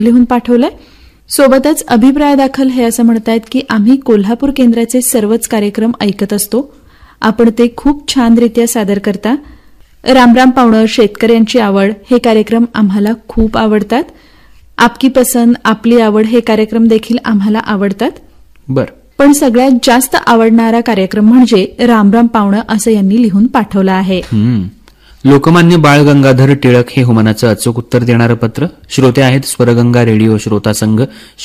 लिहून पाठवलंय. सोबतच अभिप्राय दाखल हे असं म्हणतायत की आम्ही कोल्हापूर केंद्राचे सर्वच कार्यक्रम ऐकत असतो. आपण ते खूप छानरित्या सादर करता. रामराम पाहुणं, शेतकऱ्यांची आवड हे कार्यक्रम आम्हाला खूप आवडतात. आपकी पसंद आपली आवड हे कार्यक्रम देखील आम्हाला आवडतात. बरं. पण सगळ्यात जास्त आवडणारा कार्यक्रम म्हणजे रामराम पाहुणं असं यांनी लिहून पाठवलं आहे. लोकमान्य बाळ गंगाधर टिळक हे हुमानाचं अचूक उत्तर देणारं पत्र. श्रोते आहेत स्वरगंगा रेडिओ श्रोता संघ,